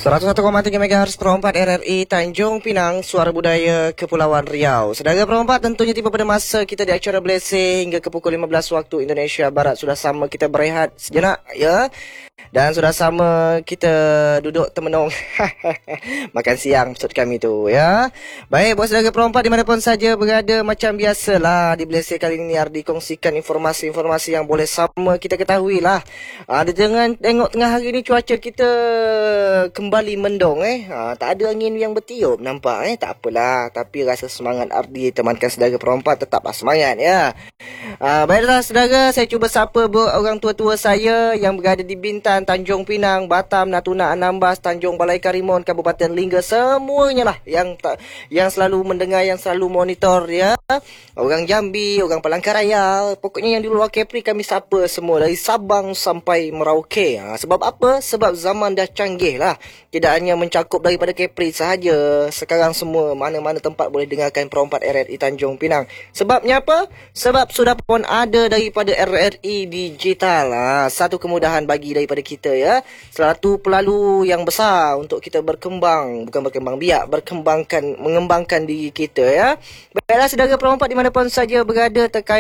101,3 MHz Perompat RRI Tanjung Pinang, Suara Budaya Kepulauan Riau. Saudara Perompat, tentunya tiba pada masa kita di acara Blessing hingga ke pukul 15 waktu Indonesia Barat. Sudah sama kita berehat sejenak, ya. Dan sudah sama kita duduk termenung makan siang maksud kami tu, ya. Baik, buat saudara Perompat dimanapun saja berada, macam biasalah di Blessing kali ini Ardi kongsikan informasi-informasi yang boleh sama kita ketahui lah. Dengan tengok tengah hari ni cuaca kita kembali mendung tak ada angin yang bertiup nampak tak apalah, tapi rasa semangat Ardi temankan saudara Perompat tetaplah semangat, ya. Baiklah saudara, saya cuba sapa orang tua-tua saya yang berada di Bintan, Tanjung Pinang, Batam, Natuna, Anambas, Tanjung Balai Karimun, Kabupaten Lingga, semuanya lah yang selalu mendengar, yang selalu monitor, ya. Orang Jambi, orang Palangkaraya, pokoknya yang di luar Kepri kami sapa semua dari Sabang sampai Merauke. Sebab apa? Sebab zaman dah canggih lah. Tidak hanya mencakup daripada Kepri sahaja. Sekarang semua mana-mana tempat boleh dengarkan Perompat RRI Tanjung Pinang. Sebabnya apa? Sebab sudah pun ada daripada RRI Digital. Satu kemudahan bagi daripada kita, ya. Satu pelalu yang besar untuk kita mengembangkan diri kita, ya. Baiklah saudara Perompat dimanapun saja berada terkait